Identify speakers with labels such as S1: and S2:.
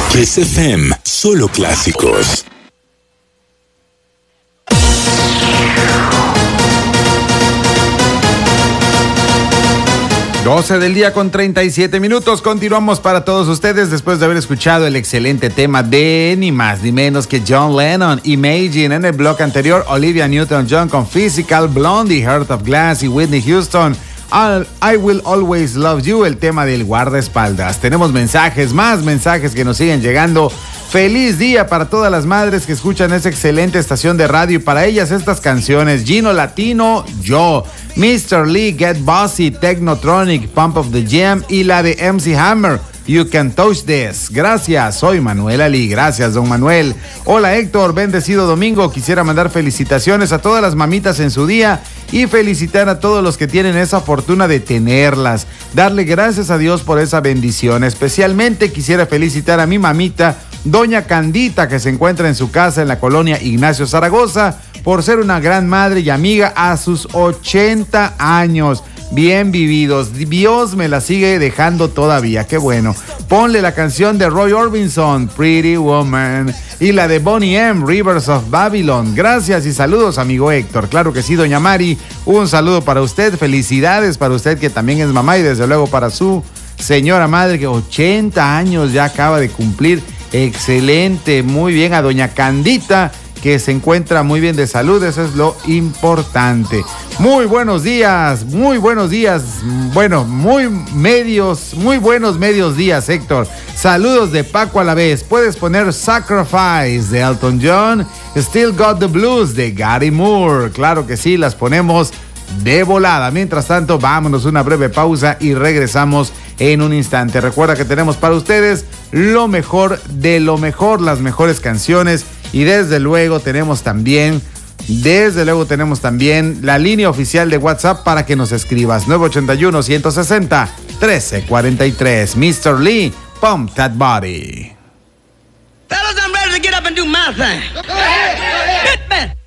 S1: Kiss FM, solo clásicos.
S2: Del día con 37 minutos. Continuamos para todos ustedes después de haber escuchado el excelente tema de ni más ni menos que John Lennon, Imagine. En el bloque anterior, Olivia Newton-John con Physical, Blondie, Heart of Glass y Whitney Houston, I Will Always Love You, el tema del guardaespaldas. Tenemos más mensajes que nos siguen llegando. Feliz día para todas las madres que escuchan esta excelente estación de radio, y para ellas estas canciones: Gino Latino, Yo, Mr. Lee, Get Bossy, Technotronic, Pump of the Jam y la de MC Hammer, You Can Touch This. Gracias, soy Manuel Ali. Gracias, don Manuel. Hola Héctor, bendecido domingo. Quisiera mandar felicitaciones a todas las mamitas en su día y felicitar a todos los que tienen esa fortuna de tenerlas. Darle gracias a Dios por esa bendición. Especialmente quisiera felicitar a mi mamita, doña Candita, que se encuentra en su casa en la colonia Ignacio Zaragoza, por ser una gran madre y amiga a sus 80 años. Bien vividos. Dios me la sigue dejando todavía. Qué bueno. Ponle la canción de Roy Orbison, Pretty Woman, y la de Bonnie M, Rivers of Babylon. Gracias y saludos, amigo Héctor. Claro que sí, doña Mari. Un saludo para usted. Felicidades para usted, que también es mamá, y desde luego para su señora madre, que 80 años ya acaba de cumplir. Excelente. Muy bien. A doña Candita, que se encuentra muy bien de salud, eso es lo importante. Muy buenos días. Bueno, muy buenos medios días, Héctor. Saludos de Paco a la vez. Puedes poner Sacrifice de Elton John, Still Got the Blues de Gary Moore. Claro que sí, las ponemos de volada. Mientras tanto, vámonos una breve pausa y regresamos en un instante. Recuerda que tenemos para ustedes lo mejor de lo mejor, las mejores canciones. Y desde luego tenemos también la línea oficial de WhatsApp para que nos escribas. 981-160-1343. Mr. Lee, Pump That Body.
S3: Fellas, I'm ready to get up and do my thing. Go ahead. Hit me.